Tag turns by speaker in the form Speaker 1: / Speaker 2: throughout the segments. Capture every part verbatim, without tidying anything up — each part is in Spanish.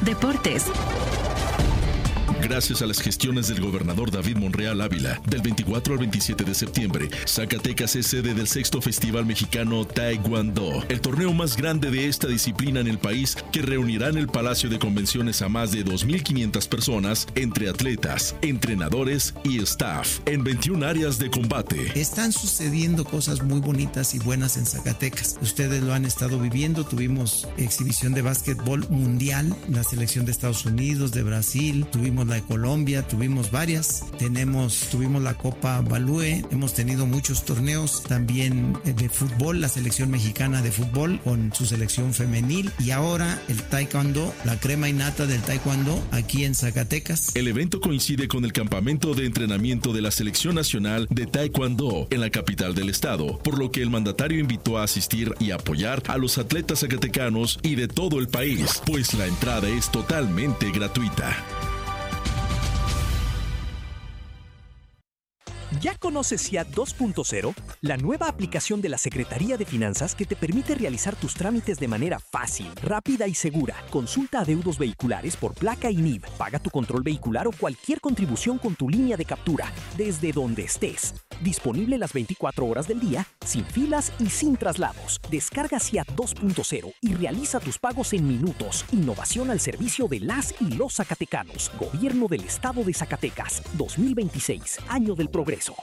Speaker 1: Deportes.
Speaker 2: Gracias a las gestiones del gobernador David Monreal Ávila, del veinticuatro al veintisiete de septiembre, Zacatecas es sede del sexto Festival Mexicano Taekwondo, el torneo más grande de esta disciplina en el país, que reunirá en el Palacio de Convenciones a más de dos mil quinientas personas, entre atletas, entrenadores y staff, en veintiuna áreas de combate.
Speaker 3: Están sucediendo cosas muy bonitas y buenas en Zacatecas. Ustedes lo han estado viviendo. Tuvimos exhibición de básquetbol mundial, la selección de Estados Unidos, de Brasil, tuvimos la de Colombia, tuvimos varias, tenemos, tuvimos la Copa Balúe, hemos tenido muchos torneos también de fútbol, la selección mexicana de fútbol con su selección femenil, y ahora el taekwondo, la crema innata del taekwondo aquí en Zacatecas.
Speaker 2: El evento coincide con el campamento de entrenamiento de la Selección Nacional de Taekwondo en la capital del estado, por lo que el mandatario invitó a asistir y apoyar a los atletas zacatecanos y de todo el país, pues la entrada es totalmente gratuita.
Speaker 4: ¿Ya conoces SIAT dos punto cero? La nueva aplicación de la Secretaría de Finanzas que te permite realizar tus trámites de manera fácil, rápida y segura. Consulta adeudos vehiculares por placa y N I V. Paga tu control vehicular o cualquier contribución con tu línea de captura, desde donde estés. Disponible las veinticuatro horas del día, sin filas y sin traslados. Descarga SIAT dos punto cero y realiza tus pagos en minutos. Innovación al servicio de las y los zacatecanos. Gobierno del Estado de Zacatecas. dos mil veintiséis, año del progreso.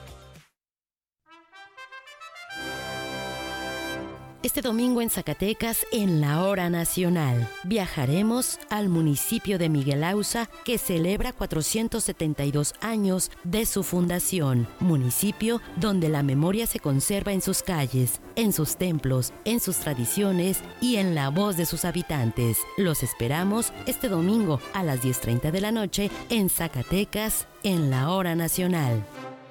Speaker 5: Este domingo en Zacatecas, en la Hora Nacional, viajaremos al municipio de Miguel Auza, que celebra cuatrocientos setenta y dos años de su fundación. Municipio donde la memoria se conserva en sus calles, en sus templos, en sus tradiciones y en la voz de sus habitantes. Los esperamos este domingo a las diez treinta de la noche en Zacatecas, en la Hora Nacional.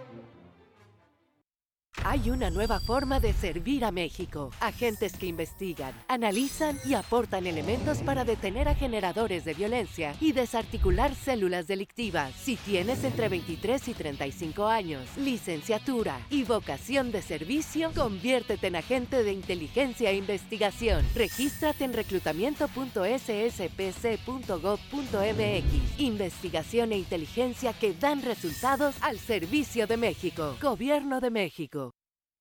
Speaker 6: Hay una nueva forma de servir a México. Agentes que investigan, analizan y aportan elementos para detener a generadores de violencia y desarticular células delictivas. Si tienes entre veintitrés y treinta y cinco años, licenciatura y vocación de servicio, conviértete en agente de inteligencia e investigación. Regístrate en reclutamiento punto s s p c punto gov punto m x. Investigación e inteligencia que dan resultados al servicio de México. Gobierno de México.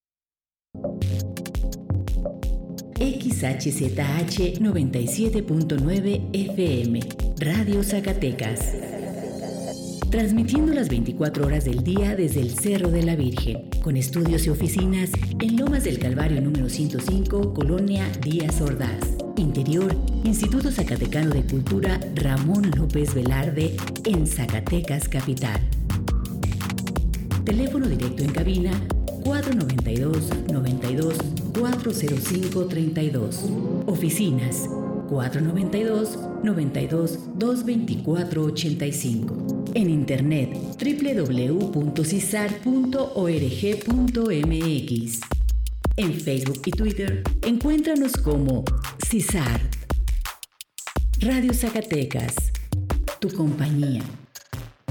Speaker 7: X H Z H noventa y siete punto nueve F M, Radio Zacatecas. Transmitiendo las veinticuatro horas del día desde el Cerro de la Virgen, con estudios y oficinas en Lomas del Calvario número ciento cinco, Colonia Díaz Ordaz. Interior, Instituto Zacatecano de Cultura Ramón López Velarde, en Zacatecas Capital. Teléfono directo en cabina cuatro noventa y dos, noventa y dos, cuatro cero cinco, treinta y dos. Oficinas cuatro noventa y dos, noventa y dos, doscientos veinticuatro, ochenta y cinco. En internet doble u doble u doble u punto cisar punto org punto m x. En Facebook y Twitter encuéntranos como CISAR. Radio Zacatecas, tu compañía.